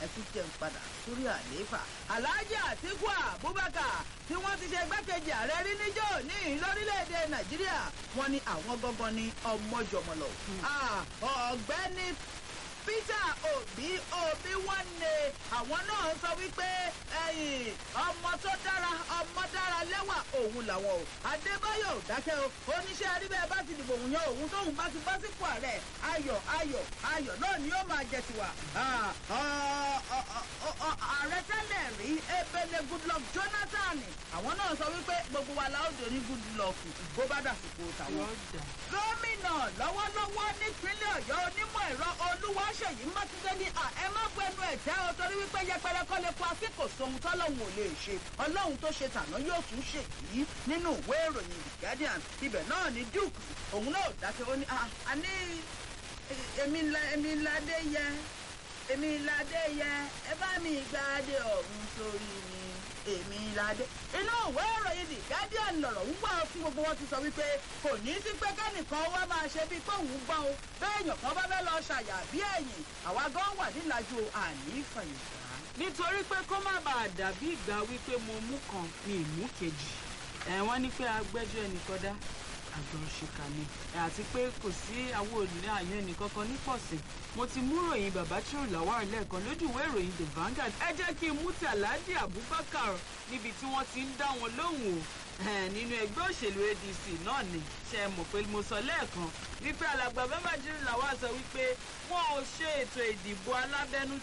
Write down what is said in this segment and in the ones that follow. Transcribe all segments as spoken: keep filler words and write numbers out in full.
ẹtún jẹun padà sórí àlééfà Alhaji Atiku Abubakar tí wọ́n ti ṣe igbákejì ààrẹ rí níjọ́ ní lórílẹ̀‐èdè Nàìjíríà wọ́n ní àwọn gangan ní ọmọjọmọlọ ọ̀gbẹ́ni Peter Obi Obi wọ́n ní àwọn náà sọ wípé ẹ̀yìn ọmọ tó dára ọmọ dára lẹ́wà òun làwọn o Adébáyọ̀ dákẹ́ o oníṣẹ́ àríbẹ̀ bá ti dìbò òun yan òun tóun bá ti bọ́ sípò ààrẹ ayọ̀ ayọ̀ ayọ̀ náà ni yóò máa jẹ tiwa. ààrẹ tẹ́lẹ̀ rí Ebele Goodluck Jonathan àwọn náà sọ wípé gbogbo wa la ó dé ní Goodluck bó bá dàsìkò tàwọn. gómìnà lọ́wọ́lọ́wọ́ nípínlẹ̀ Ọ̀yọ́ onímọ̀ ẹ̀rọ Olúwa Ṣèyí Mákindé ní ẹ má gbẹnu ẹ̀ tẹ́ ọ torí wípé yẹpẹrẹ kọ́ lè kó akẹ́kọ̀ọ́ sóhun tọ́lọ́hun ò lè ṣe ọlọ́hun tó ṣe tàná yóò tún ṣe yìí nínú ìwé ìròyìn The Guardian ibẹ̀ náà ní Duke òun náà dákẹ́ ó ní àní èmi ládé yẹ èmi ládé yẹ ẹ bá mi gbáadé ọ̀run sórí mi èmi ládé. inú ìwé ìròyìn The Guardian lọ̀rọ̀ ń gbà fún gbogbo wọn ti sọ wípé kò ní sí pé kẹ́nìkan wá máa ṣe bíi pé òun gbọ́n o béèyàn kan bá fẹ́ lọ ṣàyà bí ẹ̀yìn àwa gan wà nílàjú àní ìfàyèsà. nítorí pé kó má bàa dàbí ìgbà wípé mo mú kan ní ìmú kejì ẹ̀ wọ́n ní pé agbẹ́jọ́ ẹnìkan dá àgbà òṣìkà ni àti pé kò sí àwọn òní àyàn ẹnìkankan nípọ̀sìn mo ti mú ròyìn Babachir Lawal lẹ́ẹ̀kan lójú ìwé ìròyìn The Vanguard ẹ jẹ́ kí n mú ti Alhaji Abubakar níbi tí wọ́n ti ń dá wọn lóhùn o nínú ẹgbẹ́ òṣèlú A D C náà ni ṣe é mọ̀ pé mo sọ lẹ́ẹ̀kan wípé alàgbà Babachir Lawal sọ wípé wọn ò ṣe ètò ìdìbò alábẹ́nú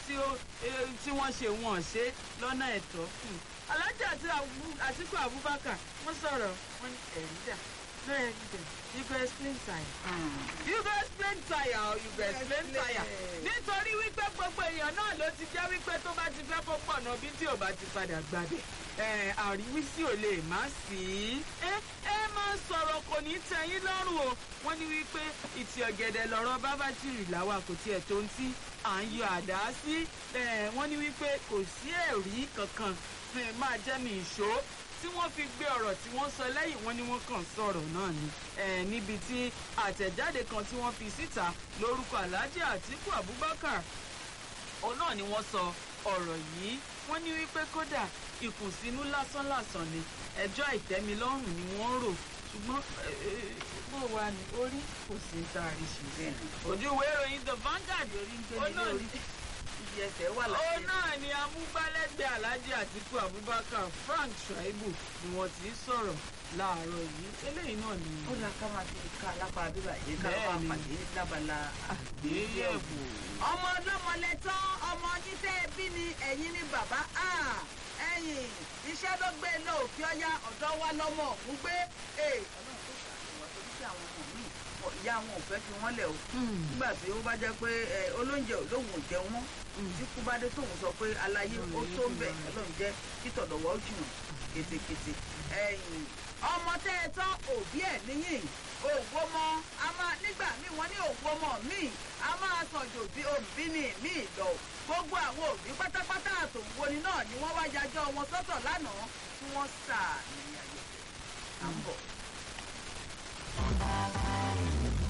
tí wọ́n ṣe wọ́n ṣe lọ́nà ẹ̀tọ́ Alhaji Atiku Abubakar wọ́n sọ̀rọ̀ wọ́n ní ẹ̀rí dà no evidence you go explain tire you go explain tire or you go explain tire nítorí wípé gbogbo èèyàn náà ló ti jẹ́ wípé tó bá ti fẹ́ kó pọ̀ náà bí tí ò bá ti padà gbàgbé àríwísí ò lè má sí ẹ ẹ máa sọ̀rọ̀ kò ní tẹ́yìn lọ́rùn o wọ́n ní wípé ìtì ọ̀gẹ̀dẹ̀ lọ́rọ̀ Babachir Lawal kò tiẹ̀ tó ń tí à ń yọ àdá sí wọ́n ní wípé kò sí ẹ̀rí kankan máa jẹ́ mi ìṣó tí wọ́n fi gbé ọ̀rọ̀ tí wọ́n sọ lẹ́yìn wọn ni wọ́n kàn sọ̀rọ̀ náà ni níbi tí àtẹ̀jáde kan tí wọ́n fi síta lórúkọ Alhaji Atiku Abubakar òun náà ni wọ́n sọ ọ̀rọ̀ yìí wọ́n ní wípé kódà ìkùnsínú lásánlàsàn ni ẹjọ́ àìtẹ́milọ́rùn ni wọ́n rò ṣùgbọ́n bó wa ni orí kò sí ń ta àríṣe ojú ìwé ìròyìn The Vanguard orí ń gbé ní orí ẹsẹ̀ wà láyé. ó náà ni amúgbálẹ́gbẹ̀ẹ́ Alhaji Atiku Abubakar Frank Shaibu ni wọ́n ti sọ̀rọ̀ láàárọ̀ yìí eléyìí náà ni. ó la ká máa fi ká lápá bíbá yìí ká máa pàdé lábala àgbéyẹ̀wò. ọmọ ọlọ́mọ lẹ́tọ́ ọmọ jíṣẹ́ bí ni ẹ̀yin ni bàbá ẹ̀yìn iṣẹ́ ló gbé lọ òkè ọya ọ̀dọ́ wa lọ́mọ ògún gbé ọlọ́run tó ṣàṣeyọ torí pé àwọn ọmọ mi ìyá wọn ò fẹ́ fi wọ́n lẹ̀ o nígbà tí ó bá jẹ́ pé olóúnjẹ ò lóhùn ò jẹun wọn tí kú bá dé tóun sọ pé aláyé ó tó ń bẹ̀ ọlọ́run jẹ́ títọ̀ lọ́wọ́ jùlọ kétékété ẹ̀yìn ọmọ tẹ́ ẹ tán òbí ẹ̀ níyìn òwò mọ a máa nígbà míì wọ́n ní òwò mọ míì a máa sàn jò bí òbí ni míì lọ gbogbo àwọn òbí pátápátá àtòwò ni náà ni wọ́n wá yájọ́ wọn sọ́tọ̀ lánàá tí wọ́n sà ní ayé à ń bọ̀.